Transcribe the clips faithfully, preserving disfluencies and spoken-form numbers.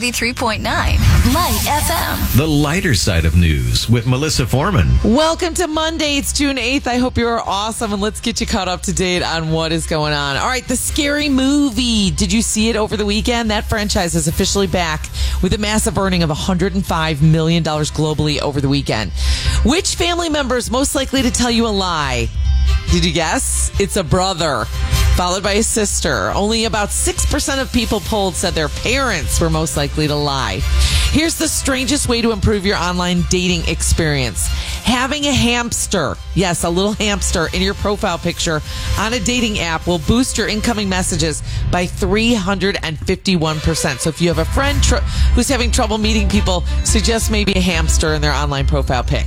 ninety-three point nine Light F M. The lighter side of news with Melissa Foreman. Welcome to Monday. It's June eighth. I hope you're awesome, and let's get you caught up to date on what is going on. All right, the Scary Movie. Did you see it over the weekend? That franchise is officially back with a massive earning of one hundred five million dollars globally over the weekend. Which family member is most likely to tell you a lie? Did you guess? It's a brother, followed by a sister. Only about six percent of people polled said their parents were most likely to lie. Here's the strangest way to improve your online dating experience. Having a hamster, yes, a little hamster in your profile picture on a dating app will boost your incoming messages by three hundred fifty-one percent. So if you have a friend tr- who's having trouble meeting people, suggest maybe a hamster in their online profile pic.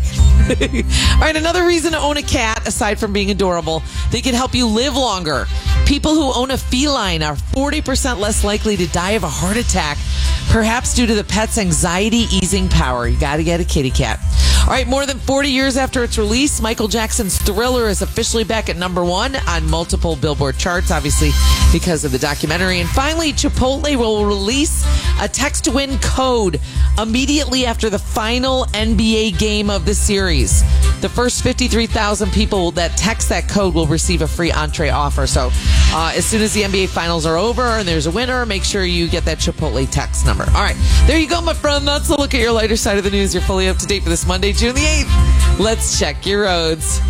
All right, another reason to own a cat, aside from being adorable, they can help you live longer. People who own a feline are forty percent less likely to die of a heart attack, perhaps due to the pet's anxiety-easing power. You got to get a kitty cat. All right, more than forty years after its release, Michael Jackson's Thriller is officially back at number one on multiple Billboard charts, obviously because of the documentary. And finally, Chipotle will release a text-to-win code immediately after the final N B A game of the series. The first fifty-three thousand people that text that code will receive a free entree offer. So uh, as soon as the N B A finals are over and there's a winner, make sure you get that Chipotle text number. All right, there you go, my friend. That's a look at your lighter side of the news. You're fully up to date for this Monday, June the eighth. Let's check your roads.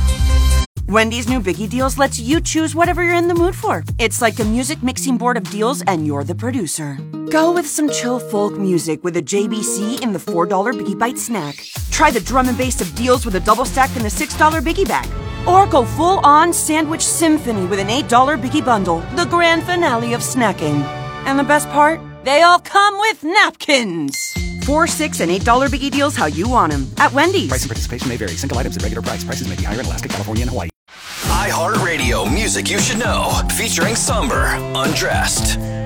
Wendy's new Biggie Deals lets you choose whatever you're in the mood for. It's like a music mixing board of deals, and you're the producer. Go with some chill folk music with a J B C in the four dollar Biggie Bite snack. Try the drum and bass of deals with a double stack in the six dollar Biggie Bag. Or go full-on sandwich symphony with an eight dollar Biggie Bundle, the grand finale of snacking. And the best part? They all come with napkins. Four, six, and eight dollar Biggie Deals how you want them at Wendy's. Price and participation may vary. Single items at regular price. Prices may be higher in Alaska, California, and Hawaii. iHeartRadio, music you should know, featuring Somber, Undressed.